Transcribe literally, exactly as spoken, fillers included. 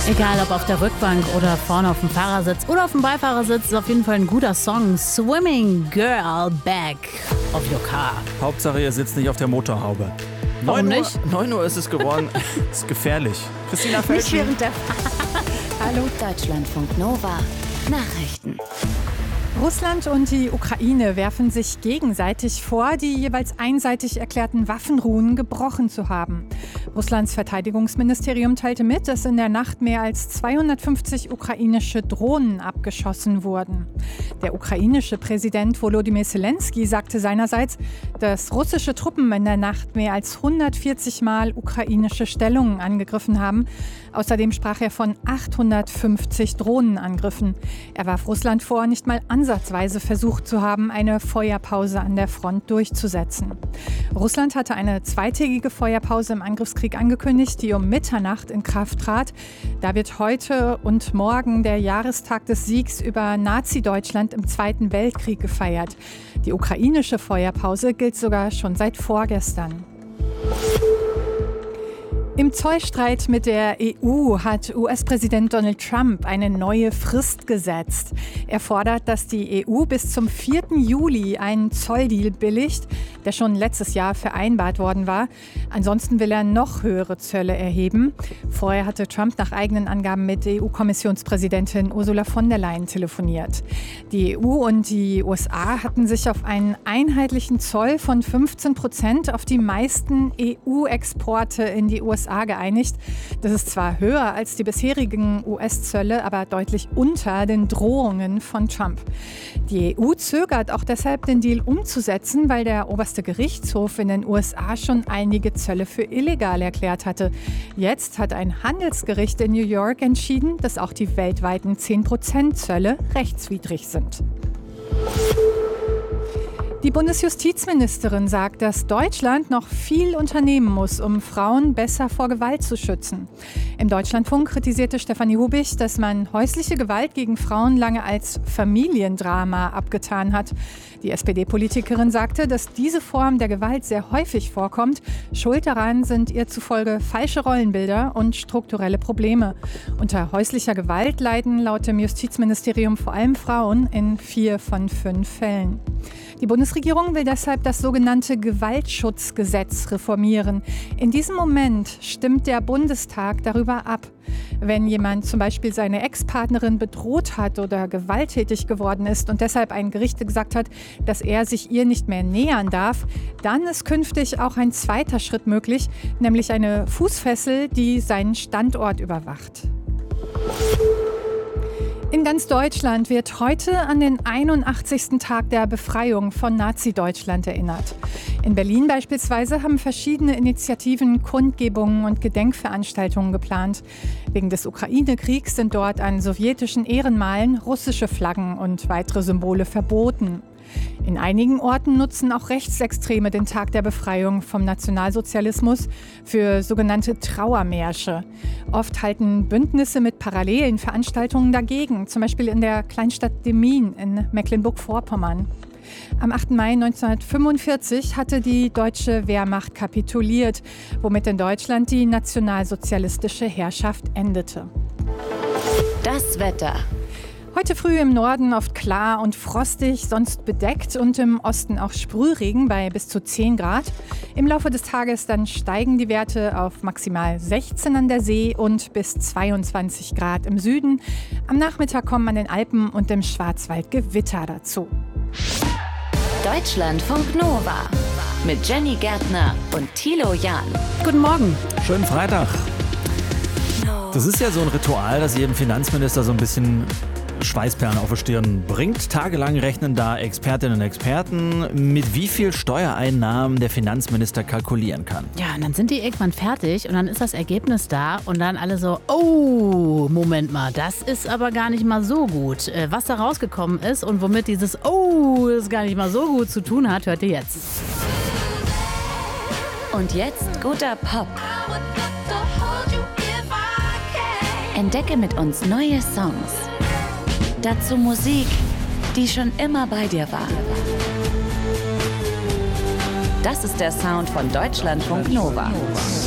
Egal ob auf der Rückbank oder vorne auf dem Fahrersitz oder auf dem Beifahrersitz, ist auf jeden Fall ein guter Song. Swimming Girl, back of your car. Hauptsache, ihr sitzt nicht auf der Motorhaube. Warum nicht? neun Uhr ist es geworden. Ist gefährlich. Christina Nicht Felschen. während der Hallo Deutschlandfunk Nova. Nachrichten. Russland und die Ukraine werfen sich gegenseitig vor, die jeweils einseitig erklärten Waffenruhen gebrochen zu haben. Russlands Verteidigungsministerium teilte mit, dass in der Nacht mehr als zweihundertfünfzig ukrainische Drohnen abgeschossen wurden. Der ukrainische Präsident Volodymyr Zelensky sagte seinerseits, dass russische Truppen in der Nacht mehr als hundertvierzig Mal ukrainische Stellungen angegriffen haben. Außerdem sprach er von achthundertfünfzig Drohnenangriffen. Er warf Russland vor, nicht mal ansatzweise versucht zu haben, eine Feuerpause an der Front durchzusetzen. Russland hatte eine zweitägige Feuerpause im Angriffskrieg angekündigt, die um Mitternacht in Kraft trat. Da wird heute und morgen der Jahrestag des Siegs über Nazi-Deutschland im Zweiten Weltkrieg gefeiert. Die ukrainische Feuerpause gilt sogar schon seit vorgestern. Im Zollstreit mit der E U hat U S-Präsident Donald Trump eine neue Frist gesetzt. Er fordert, dass die E U bis zum vierten Juli einen Zolldeal billigt, der schon letztes Jahr vereinbart worden war. Ansonsten will er noch höhere Zölle erheben. Vorher hatte Trump nach eigenen Angaben mit E U-Kommissionspräsidentin Ursula von der Leyen telefoniert. Die E U und die U S A hatten sich auf einen einheitlichen Zoll von fünfzehn Prozent auf die meisten E U-Exporte in die U S A geeinigt. Das ist zwar höher als die bisherigen U S-Zölle, aber deutlich unter den Drohungen von Trump. Die E U zögert auch deshalb, den Deal umzusetzen, weil der oberste Gerichtshof in den U S A schon einige Zölle für illegal erklärt hatte. Jetzt hat ein Handelsgericht in New York entschieden, dass auch die weltweiten zehn Prozent Zölle rechtswidrig sind. Die Bundesjustizministerin sagt, dass Deutschland noch viel unternehmen muss, um Frauen besser vor Gewalt zu schützen. Im Deutschlandfunk kritisierte Stefanie Hubich, dass man häusliche Gewalt gegen Frauen lange als Familiendrama abgetan hat. Die S P D-Politikerin sagte, dass diese Form der Gewalt sehr häufig vorkommt. Schuld daran sind ihr zufolge falsche Rollenbilder und strukturelle Probleme. Unter häuslicher Gewalt leiden laut dem Justizministerium vor allem Frauen in vier von fünf Fällen. Die Bundesregierung will deshalb das sogenannte Gewaltschutzgesetz reformieren. In diesem Moment stimmt der Bundestag darüber ab. Wenn jemand zum Beispiel seine Ex-Partnerin bedroht hat oder gewalttätig geworden ist und deshalb ein Gericht gesagt hat, dass er sich ihr nicht mehr nähern darf, dann ist künftig auch ein zweiter Schritt möglich, nämlich eine Fußfessel, die seinen Standort überwacht. In ganz Deutschland wird heute an den einundachtzigsten Tag der Befreiung von Nazi-Deutschland erinnert. In Berlin beispielsweise haben verschiedene Initiativen Kundgebungen und Gedenkveranstaltungen geplant. Wegen des Ukraine-Kriegs sind dort an sowjetischen Ehrenmalen russische Flaggen und weitere Symbole verboten. In einigen Orten nutzen auch Rechtsextreme den Tag der Befreiung vom Nationalsozialismus für sogenannte Trauermärsche. Oft halten Bündnisse mit parallelen Veranstaltungen dagegen, zum Beispiel in der Kleinstadt Demmin in Mecklenburg-Vorpommern. Am achten Mai neunzehnhundertfünfundvierzig hatte die deutsche Wehrmacht kapituliert, womit in Deutschland die nationalsozialistische Herrschaft endete. Das Wetter. Heute früh im Norden oft klar und frostig, sonst bedeckt und im Osten auch Sprühregen bei bis zu zehn Grad. Im Laufe des Tages dann steigen die Werte auf maximal sechzehn an der See und bis zweiundzwanzig Grad im Süden. Am Nachmittag kommen an den Alpen und im Schwarzwald Gewitter dazu. Deutschlandfunk Nova mit Jenny Gärtner und Thilo Jahn. Guten Morgen. Schönen Freitag. Das ist ja so ein Ritual, das jedem Finanzminister so ein bisschen Schweißperlen auf der Stirn bringt. Tagelang rechnen da Expertinnen und Experten, mit wie viel Steuereinnahmen der Finanzminister kalkulieren kann. Ja, und dann sind die irgendwann fertig und dann ist das Ergebnis da und dann alle so, oh, Moment mal, das ist aber gar nicht mal so gut. Äh, Was da rausgekommen ist und womit dieses Oh, das gar nicht mal so gut zu tun hat, hört ihr jetzt. Und jetzt guter Pop. Entdecke mit uns neue Songs. Dazu Musik, die schon immer bei dir war. Das ist der Sound von Deutschlandfunk Nova.